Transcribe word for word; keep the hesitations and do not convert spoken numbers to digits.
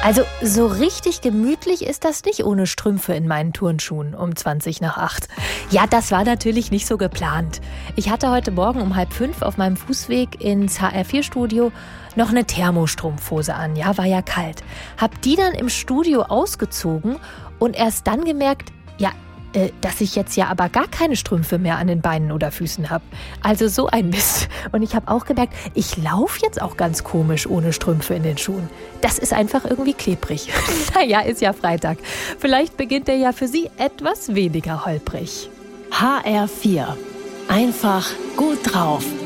Also so richtig gemütlich ist das nicht ohne Strümpfe in meinen Turnschuhen um zwanzig nach acht. Ja, das war natürlich nicht so geplant. Ich hatte heute Morgen um halb fünf auf meinem Fußweg ins H R vier Studio noch eine Thermostrumpfhose an. Ja, war ja kalt. Hab die dann im Studio ausgezogen und erst dann gemerkt, ja, äh, dass ich jetzt ja aber gar keine Strümpfe mehr an den Beinen oder Füßen habe. Also so ein Mist. Und ich habe auch gemerkt, ich laufe jetzt auch ganz komisch ohne Strümpfe in den Schuhen. Das ist einfach irgendwie klebrig. Naja, ist ja Freitag. Vielleicht beginnt er ja für Sie etwas weniger holprig. H R vier. Einfach gut drauf.